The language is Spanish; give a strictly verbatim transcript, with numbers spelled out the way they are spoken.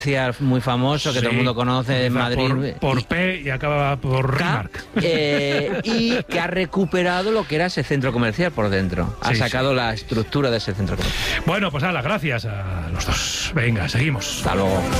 muy famoso que sí, todo el mundo conoce en Madrid. Por, por P y acaba por Rimark. Eh, y que ha recuperado lo que era ese centro comercial por dentro. Ha sí, sacado sí. la estructura de ese centro comercial. Bueno, pues nada, gracias a los dos. Venga, seguimos. Hasta luego.